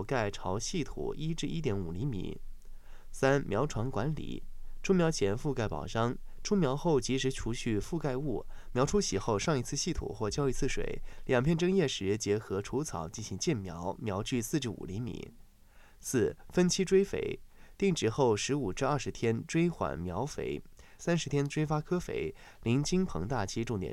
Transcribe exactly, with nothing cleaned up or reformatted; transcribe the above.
盖朝细土一至一点五厘米。三、苗床管理，出苗前覆盖保墒，出苗后及时除去覆盖物，苗出喜后上一次细土或浇一次水，两片针叶时结合除草进行间苗，苗距四至五厘米。四、分期追肥，定植后十五至二十天追缓苗肥，三十天追发科肥，临茎膨大期重点